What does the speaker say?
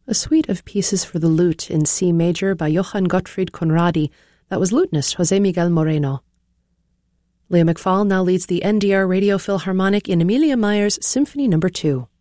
a suite of pieces for the lute in C major by Johann Gottfried Conradi. That was lutenist José Miguel Moreno. Leah McFall now leads the NDR Radio Philharmonic in Amelia Mayer's Symphony No. 2.